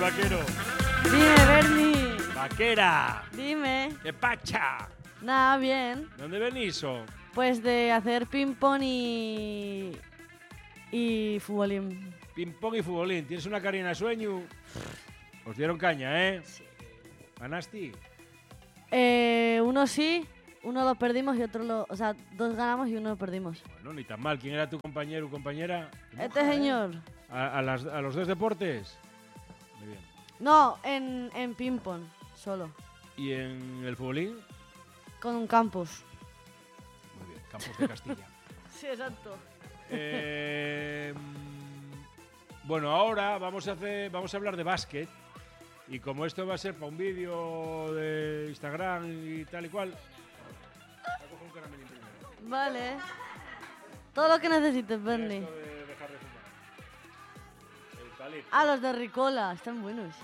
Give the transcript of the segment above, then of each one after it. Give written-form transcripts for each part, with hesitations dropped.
vaquero. Dime, Bernie. Vaquera. Dime. ¿Qué pacha? Nada, bien. ¿Dónde venís? Pues de hacer ping-pong y futbolín. Ping-pong y futbolín. ¿Tienes una carina de sueño? Os dieron caña, ¿eh? Sí. ¿Ganaste? Uno sí, uno lo perdimos y otro lo... O sea, dos ganamos y uno lo perdimos. Bueno, ni tan mal. ¿Quién era tu compañero o compañera? Este señor. ¿A los dos deportes? Muy bien. No, en ping-pong, solo. ¿Y en el futbolín? Con un campus. Muy bien, Campos de Castilla. Sí, exacto. Bueno, ahora vamos a hablar de básquet. Y como esto va a ser para un vídeo de Instagram y tal y cual, voy a coger un caramelín primero. Vale. Todo lo que necesites, Bernie. Esto de dejar de fumar. El calipso. Ah, los de Ricola, están buenos.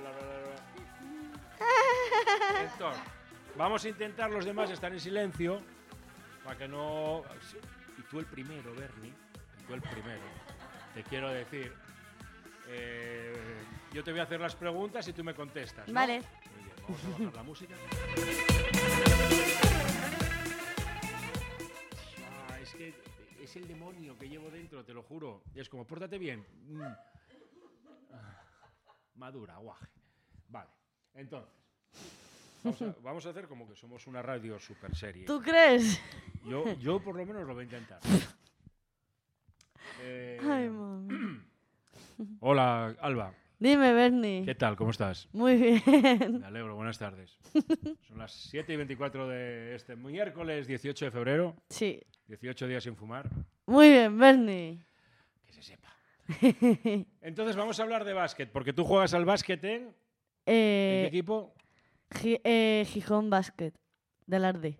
Héctor, vamos a intentar los demás estar en silencio para que no... Y tú el primero, Bernie, tú el primero. Te quiero decir, yo te voy a hacer las preguntas y tú me contestas, ¿no? Vale. Muy bien, vamos a bajar la música. Es que es el demonio que llevo dentro, te lo juro. Y es como, pórtate bien. Madura, guaje. Vale, entonces, vamos a hacer como que somos una radio super serie. ¿Tú crees? Yo por lo menos lo voy a intentar. Ay, mami. Hola, Alba. Dime, Bernie. ¿Qué tal? ¿Cómo estás? Muy bien. Me alegro, buenas tardes. Son las 7:24 de este miércoles 18 de febrero. Sí. 18 días sin fumar. Muy bien, Bernie. Que se sepa. Entonces vamos a hablar de básquet, porque tú juegas al básquet ¿en qué equipo? Gijón Basket, del Arde.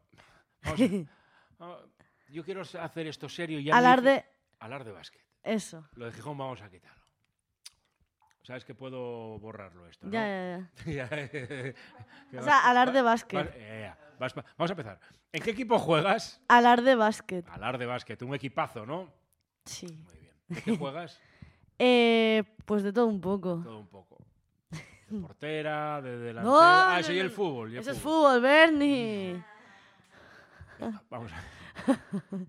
Yo quiero hacer esto serio y ya. Alarde básquet. Eso. Lo de Gijón vamos a quitarlo. Sabes que puedo borrarlo esto, ¿no? Ya. Ya. O sea, Alarde Basket. Vamos a empezar. ¿En qué equipo juegas? Alarde Basket. Alarde Basket, un equipazo, ¿no? Sí. Muy bien. ¿De qué juegas? Pues de todo un poco. Todo un poco. De portera, de delantera. No, Eso y el fútbol. Eso es fútbol, Bernie. Venga, vamos a ver.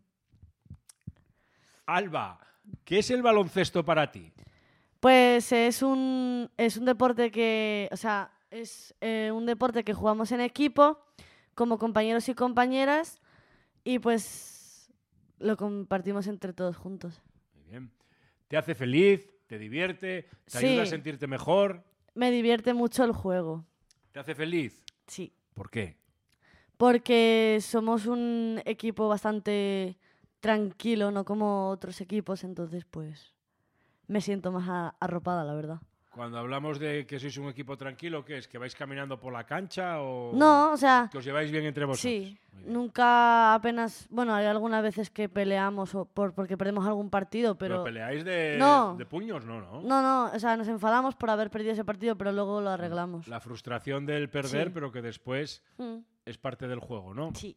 Alba, ¿qué es el baloncesto para ti? Pues es un deporte que, o sea, es un deporte que jugamos en equipo, como compañeros y compañeras, y pues lo compartimos entre todos juntos. Muy bien. ¿Te hace feliz? ¿Te divierte? ¿Te ayuda a sentirte mejor? Me divierte mucho el juego. ¿Te hace feliz? Sí. ¿Por qué? Porque somos un equipo bastante tranquilo, no como otros equipos, entonces pues me siento más arropada, la verdad. Cuando hablamos de que sois un equipo tranquilo, ¿qué es? ¿Que vais caminando por la cancha o...? No, o sea... ¿Que os lleváis bien entre vosotros? Sí, nunca apenas... Bueno, hay algunas veces que peleamos porque perdemos algún partido, pero... ¿Pero peleáis de puños? No. No, o sea, nos enfadamos por haber perdido ese partido, pero luego lo arreglamos. La frustración del perder, Sí. pero que después es parte del juego, ¿no? Sí.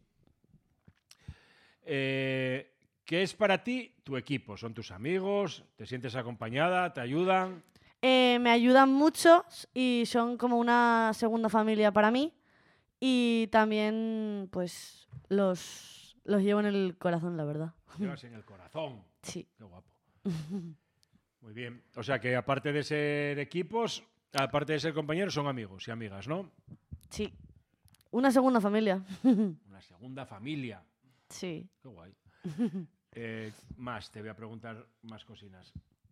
¿Qué es para ti tu equipo? ¿Son tus amigos? ¿Te sientes acompañada? ¿Te ayudan? Me ayudan mucho y son como una segunda familia para mí. Y también, pues, los llevo en el corazón, la verdad. Llevas en el corazón. Sí. Qué guapo. Muy bien. O sea que aparte de ser equipos, aparte de ser compañeros, son amigos y amigas, ¿no? Sí. Una segunda familia. Una segunda familia. Sí. Qué guay. Te voy a preguntar más cosinas.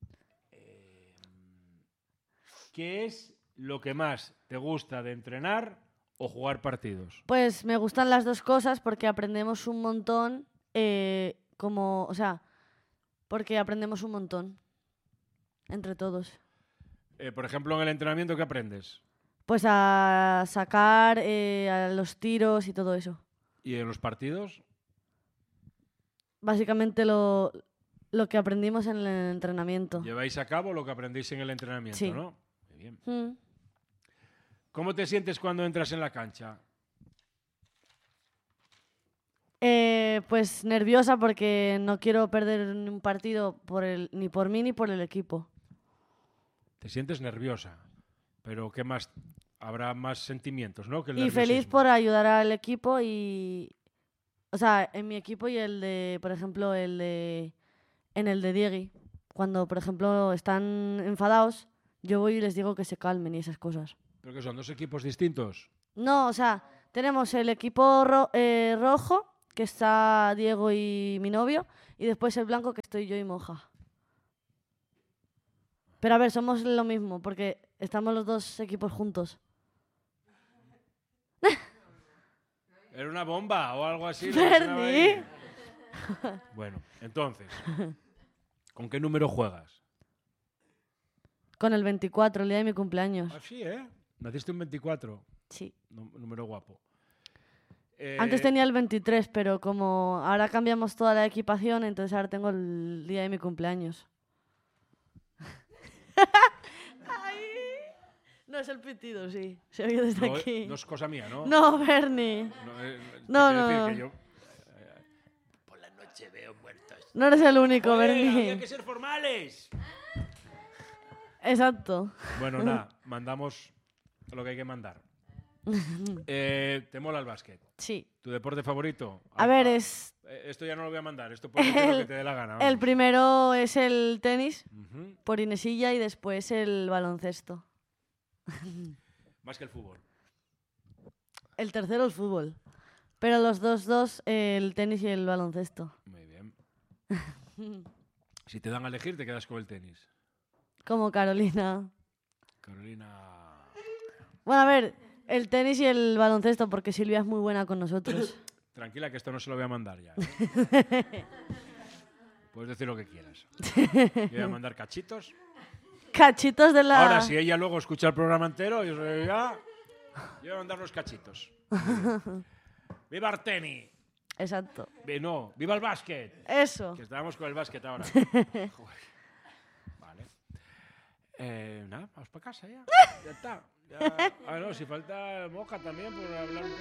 ¿Qué es lo que más te gusta de entrenar o jugar partidos? Pues me gustan las dos cosas porque aprendemos un montón, porque aprendemos un montón entre todos. Por ejemplo, en el entrenamiento, ¿qué aprendes? Pues a sacar, a los tiros y todo eso. ¿Y en los partidos? Básicamente lo que aprendimos en el entrenamiento. Lleváis a cabo lo que aprendéis en el entrenamiento, Sí. ¿no? Muy bien. ¿Cómo te sientes cuando entras en la cancha? Pues nerviosa porque no quiero perder un partido ni por mí ni por el equipo. ¿Te sientes nerviosa? Pero ¿qué más? Habrá más sentimientos, ¿no? Que el Y feliz nerviosismo. por ayudar al equipo y... O sea, en mi equipo y el de, por ejemplo, en el de Diegui. Cuando, por ejemplo, están enfadados, yo voy y les digo que se calmen y esas cosas. ¿Pero que son dos equipos distintos? No, o sea, tenemos el equipo rojo, que está Diego y mi novio, y después el blanco, que estoy yo y Moja. Pero a ver, somos lo mismo, porque estamos los dos equipos juntos. ¿Era una bomba o algo así? Bernie. Bueno, entonces, ¿con qué número juegas? Con el 24, el día de mi cumpleaños. Ah, sí, ¿eh? Naciste un 24. Sí. Número guapo. Antes tenía el 23, pero como ahora cambiamos toda la equipación, entonces ahora tengo el día de mi cumpleaños. Ay. No, es el pitido, sí. Se oye desde No, aquí. no es cosa mía, ¿no? No, Bernie. No, te quiero no, decir no. que yo, por la noche veo muertos. No eres el único, Joder, Bernie. había que ser formales. Exacto. Bueno, nada, mandamos lo que hay que mandar. ¿Te mola el básquet? Sí. ¿Tu deporte favorito? A ver, es... Esto ya no lo voy a mandar, esto puede ser lo que te dé la gana. El vamos. primero es el tenis, Ujú. por Inesilla, y después el baloncesto. Más que el fútbol. El tercero el fútbol. Pero los dos, el tenis y el baloncesto. Muy bien. Si te dan a elegir, te quedas con el tenis. Como Carolina. Carolina... Bueno, a ver, el tenis y el baloncesto, porque Silvia es muy buena con nosotros. Tranquila, que esto no se lo voy a mandar ya. Puedes decir lo que quieras. Yo voy a mandar cachitos. Cachitos de la... Ahora, si ella luego escucha el programa entero, yo voy a mandar los cachitos. ¡Viva Arteni! Exacto. No, ¡viva el básquet! Eso. Que estábamos con el básquet ahora. Joder. Vale. Nada, vamos para casa ya. Ya está. Ya. Ah, no, si falta Moja también por hablar un